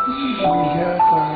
一家大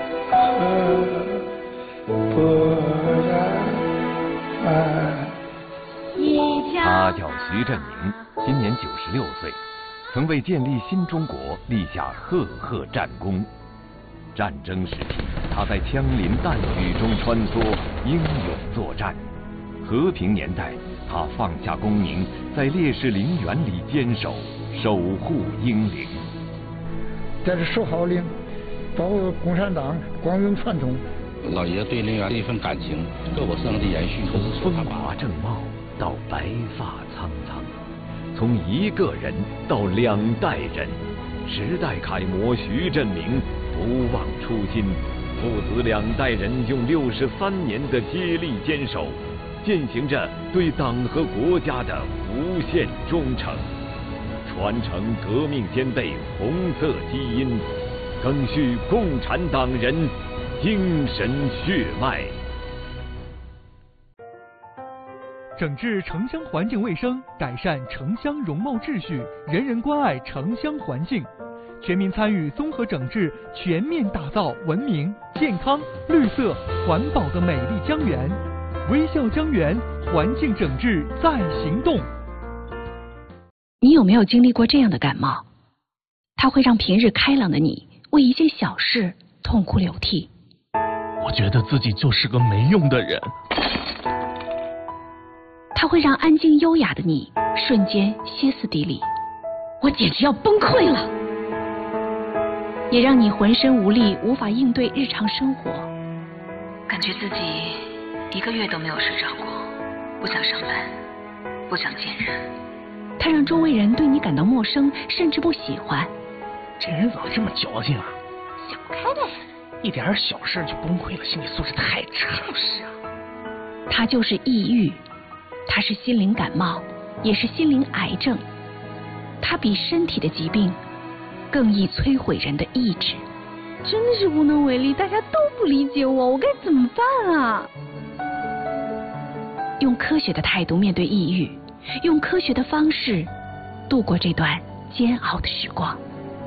河不染岸。 他叫徐振宁，今年96岁，曾为建立新中国立下赫赫战功。战争时期，他在枪林弹雨中穿梭，英勇作战；和平年代，他放下功名，在烈士陵园里坚守，守护英灵。 在这守好陵，保护共产党光荣传统。 老爷对陵园的一份感情，各我生的延续。 从风华正茂到白发苍苍，从一个人到2代人，时代楷模徐振宁不忘初心，父子2代人用63年的接力坚守，践行着对党和国家的无限忠诚，传承革命先辈红色基因，赓续共产党人精神血脉。 整治城乡环境卫生，改善城乡容貌秩序，人人关爱城乡环境，全民参与综合整治，全面打造文明、健康、绿色、环保的美丽江源。微笑江源，环境整治在行动。 你有没有经历过这样的感冒？它会让平日开朗的你为一件小事痛哭流涕。 我觉得自己就是个没用的人。 它会让安静优雅的你瞬间歇斯底里，我简直要崩溃了。也让你浑身无力，无法应对日常生活， 感觉自己1个月都没有睡着过，不想上班，不想见人。 它让周围人对你感到陌生，甚至不喜欢。 这人怎么这么矫情啊？ 想不开呗， 一点小事就崩溃了，心理素质太差。 就是啊，它就是抑郁，它是心灵感冒，也是心灵癌症。它比身体的疾病更易摧毁人的意志。 真的是无能为力，大家都不理解我，我该怎么办啊？ 用科学的态度面对抑郁，用科学的方式度过这段煎熬的时光。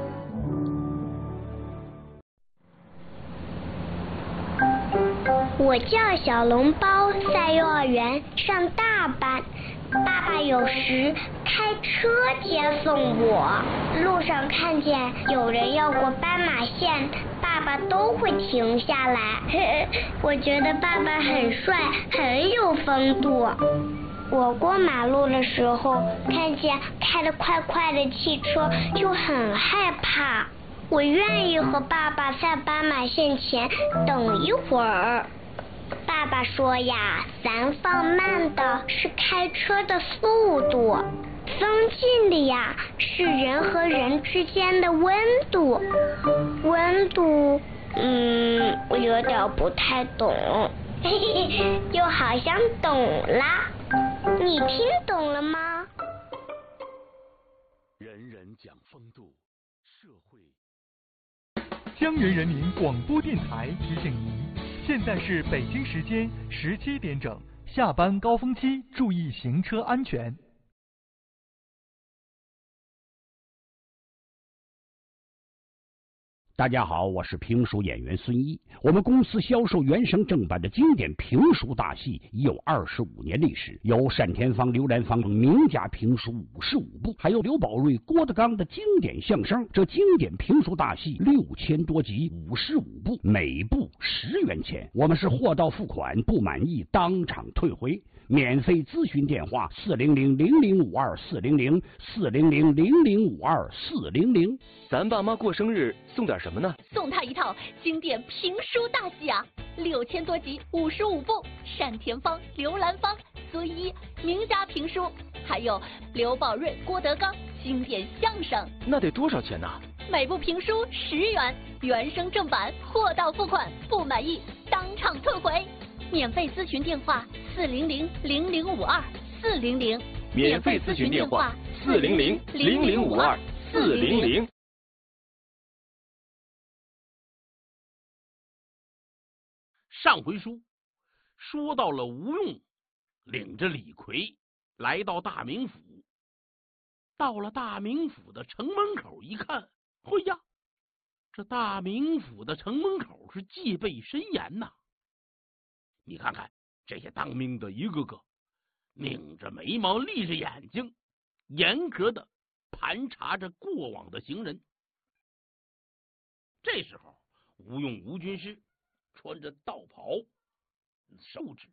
我叫小笼包，在幼儿园上大班。爸爸有时开车接送我，路上看见有人要过斑马线，爸爸都会停下来。我觉得爸爸很帅，很有风度。我过马路的时候，看见开得快快的汽车，就很害怕。我愿意和爸爸在斑马线前等一会儿。爸爸说呀，咱放慢的是开车的速度，放近的呀是人和人之间的温度。温度，我有点不太懂，又好像懂啦。你听懂了吗？ 人人讲风度，社会。 江源人民广播电台提醒您，现在是北京时间17点整，下班高峰期，注意行车安全。 大家好，我是评书演员孙一。我们公司销售原声正版的经典评书大戏已有25年历史，有单田芳、刘兰芳名家评书55部，还有刘宝瑞、郭德纲的经典相声。这经典评书大戏6000多集，55部，每部10元钱。我们是货到付款，不满意当场退回。免费咨询电话400-0052-400，400-0052-400。 咱爸妈过生日送点什么呢？ 送他一套经典评书大戏啊，6000多集，55部，单田芳、刘兰芳、孙一名家评书，还有刘宝瑞、郭德纲经典相声。 那得多少钱呢？ 每部评书10元，原声正版，货到付款，不满意当场退回。免费咨询电话400-0052-400， 免费咨询电话400-0052-400。 上回书说到了吴用领着李逵来到大名府，到了大名府的城门口一看，嘿呀， 这大名府的城门口是戒备森严呐。你看看这些当兵的，一个个拧着眉毛，立着眼睛，严格的盘查着过往的行人。这时候，吴用吴军师穿着道袍，手指，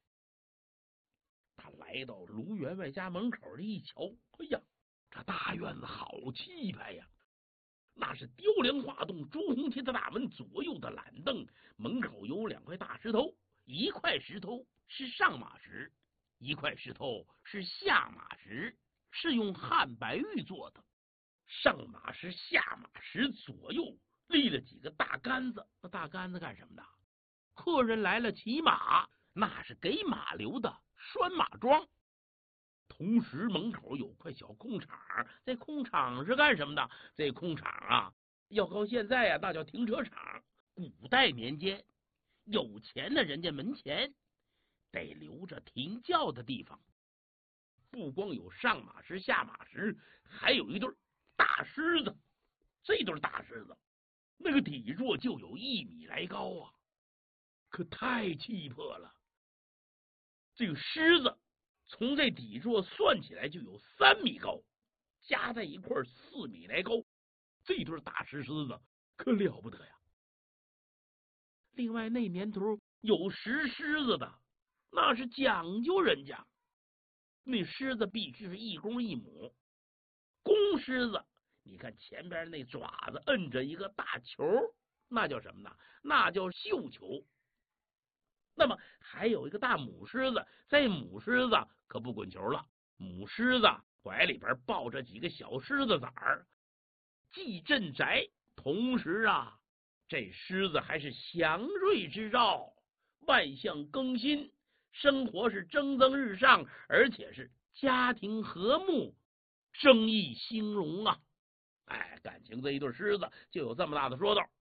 他来到卢员外家门口这一瞧，哎呀，这大院子好气派呀！那是雕梁画栋、朱红铁的大门，左右的懒凳，门口有2块大石头，一块石头是上马石，一块石头是下马石，是用汉白玉做的。上马石、下马石左右立了几个大杆子，那大杆子干什么的？客人来了骑马，那是给马留的拴马桩。同时门口有块小空场，这空场是干什么的？这空场啊，要靠现在啊，那叫停车场。古代年间，有钱的人家门前得留着停轿的地方。不光有上马石、下马石，还有一对大狮子。这对大狮子那个底座就有1米来高啊，可太气魄了。这个狮子从这底座算起来就有3米高，加在一块4米来高。这对大石狮子可了不得呀！另外那年头有石狮子的，那是讲究人家，那狮子必须是1公1母。公狮子，你看前边那爪子摁着一个大球，那叫什么呢？那叫绣球。那么还有一个大母狮子，这母狮子可不滚球了，母狮子怀里边抱着几个小狮子崽儿，既镇宅，同时啊，这狮子还是祥瑞之兆，万象更新，生活是蒸蒸日上，而且是家庭和睦，生意兴隆啊！哎，感情这一对狮子就有这么大的说道。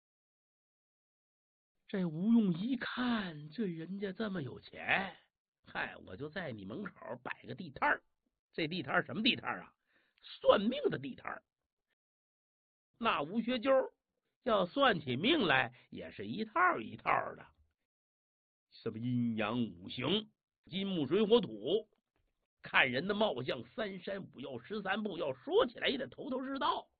这吴用一看，这人家这么有钱，嗨，我就在你门口摆个地摊儿。这地摊儿什么地摊儿啊？算命的地摊儿。那吴学究要算起命来，也是一套一套的，什么阴阳五行、金木水火土，看人的貌相，3山5曜13步，要说起来也得头头是道。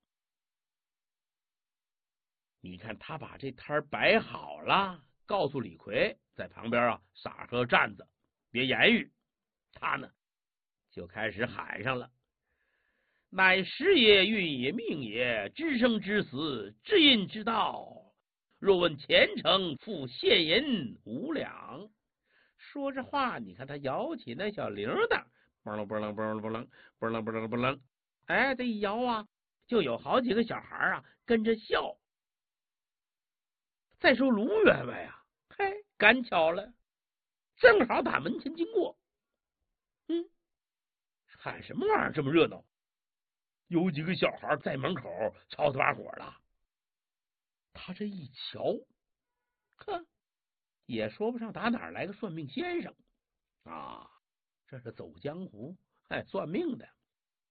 你看他把这摊摆好了，告诉李逵在旁边啊撒个站子，别言语。他呢就开始喊上了：乃时也，运也，命也，知生知死，知阴之道。若问前程，付现银5两。说这话，你看他摇起那小铃铛，嘣楞嘣楞嘣楞嘣楞嘣楞嘣楞嘣楞，哎，这一摇啊，就有好几个小孩啊跟着笑。再说卢员外啊，嘿，赶巧了，正好打门前经过。喊什么玩意儿这么热闹？有几个小孩在门口吵着把火了。他这一瞧，呵，也说不上打哪儿来个算命先生啊，这是走江湖，哎，算命的。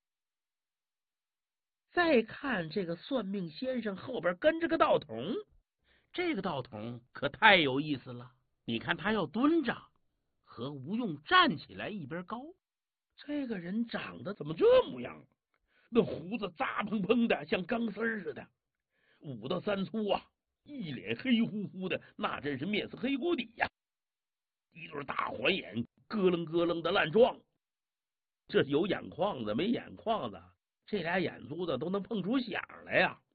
再看这个算命先生后边跟着个道童，这个道童可太有意思了。你看他要蹲着，和吴用站起来一边高。这个人长得怎么这模样？那胡子扎蓬蓬的，像钢丝似的，5到3粗啊，一脸黑乎乎的，那真是面似黑锅底呀！一对大环眼，咯楞咯楞的烂撞。这有眼眶子没眼眶子，这俩眼珠子都能碰出响来呀！